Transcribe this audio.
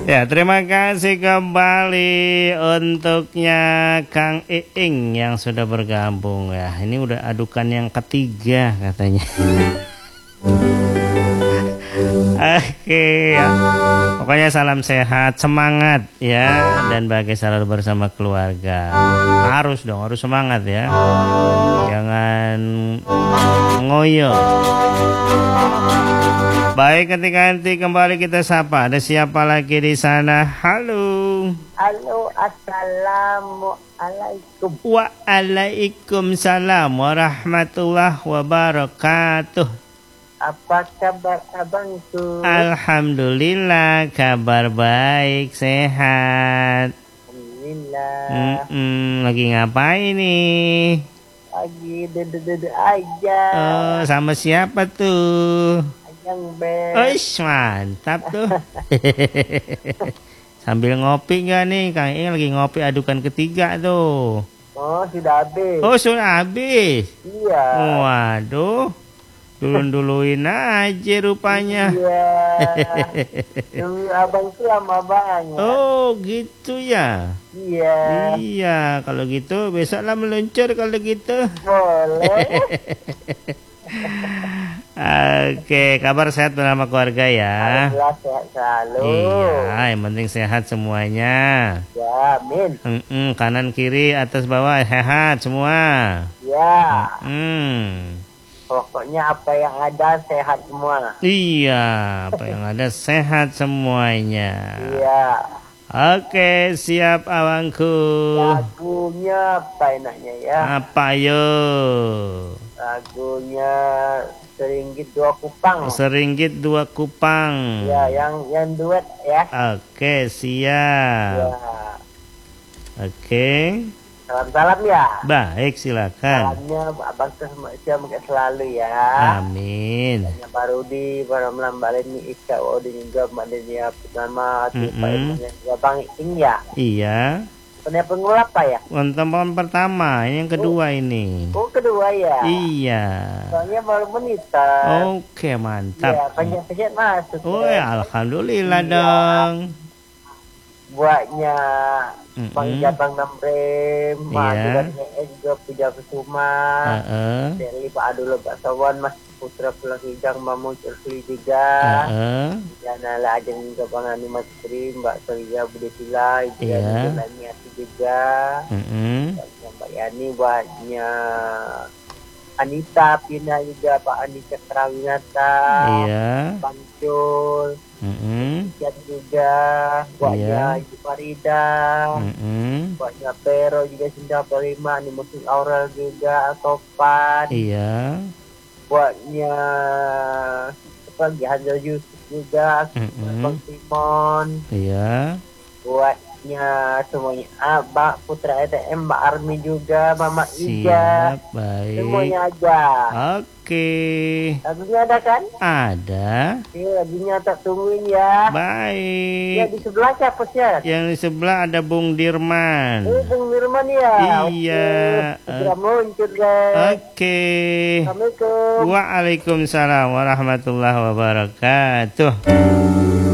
Ya, terima kasih kembali untuknya Kang Iing yang sudah bergabung ya. Ini udah adukan yang ketiga katanya. Oke ya. Pokoknya salam sehat, semangat ya, dan bahagia selalu bersama keluarga. Harus dong, harus semangat ya. Jangan ngoyo. Baik, ganti-ganti kembali kita sapa. Ada siapa lagi di sana? Halo. Halo, assalamualaikum. Waalaikumsalam warahmatullahi wabarakatuh. Apa kabar abangku? Alhamdulillah, kabar baik, sehat. Alhamdulillah. Lagi ngapain nih? Lagi duduk-duduk aja. Oh, sama siapa tuh? Ayang Beb. Oish, mantap tuh. Sambil ngopi nggak nih? Kang Ing lagi ngopi adukan ketiga tuh. Oh, sudah habis. Oh, sudah habis. Iya. Waduh, dulu-duluin aja rupanya. Iya. Dulu abang tuh lama banget. Oh, gitu ya. Iya. Iya, kalau gitu besoklah meluncur kalau gitu. Boleh. Oke, kabar sehat bersama keluarga ya. Alhamdulillah sehat selalu. Iya, yang penting sehat semuanya. Ya, amin. Kanan kiri atas bawah sehat semua. Ya. Pokoknya apa yang ada sehat semua. Iya, apa yang ada sehat semuanya. Iya. Oke, siap abangku. Lagunya apa enaknya ya? Apa yo? Lagunya Seringgit Dua Kupang. Seringgit Dua Kupang. Ya, yang duet ya. Oke, siap. Ya. Oke. Salam-salam ya. Baik, silakan. Salamnya abang semoga selalu ya. Amin. Yang baru di Baram Balen ni Ika Odi juga Mbak Denia pertama juga Bang Ing ya. Iya. Pengul apa ya? Teman pertama, ini yang kedua ini. Oh, kedua ya. Iya. Soalnya baru menita. Oke, mantap. Ya, pencet masuk. Oh, ya, alhamdulillah dong. Buatnya Bang Jabang Namrem, Iya. juga Puja Kusuma, Deli Pak Adul Baksawan, Mas Putra Pulang Hijang, Mamu Cerfli juga, Janala Ajeng juga Bang Ani Mas Krim, Mbak Soria Budi Sila, juga Naniati juga, Mbak Yani, buatnya Anita Pina juga, Pak Anita Terawinata, Bang Jul, Kian juga, buatnya Ibu Farida, buatnya Pero juga Sinda Perima, ini musik Aurel juga, Topan, buatnya apa lagi Hanzo Yusuf juga, Bang Simon, buatnya semuanya, Mbak Putra ETM, Mbak Armi juga, Mama Ija, baik. Semuanya aja. Oke. Lagunya ada kan? Ada. Lagunya tak tungguin ya. Baik. Ya, di sebelah siapa sih? Yang di sebelah ada Bung Dirman. Oh, Bung Dirman ya. Iya. Segera muncul guys. Oke. Assalamualaikum. Waalaikumsalam warahmatullahi wabarakatuh.